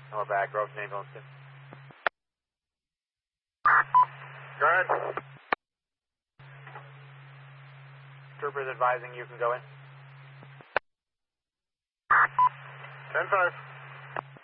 And we're back. Grove's ambulance. Go ahead. Troopers advising you can go in. 10-5.